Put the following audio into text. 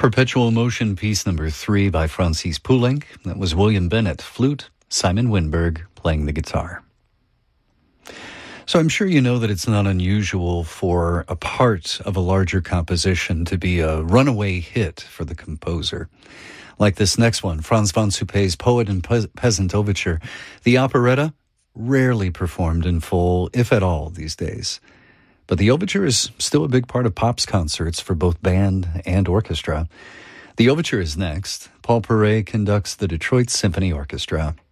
Perpetual Motion, piece number 3 by Francis Poulenc. That was William Bennett, flute, Simon Winberg playing the guitar. So I'm sure you know that it's not unusual for a part of a larger composition to be a runaway hit for the composer. Like this next one, Franz von Suppé's Poet and Peasant Overture. The operetta, rarely performed in full, if at all, these days. But the overture is still a big part of Pop's concerts for both band and orchestra. The overture is next. Paul Paray conducts the Detroit Symphony Orchestra.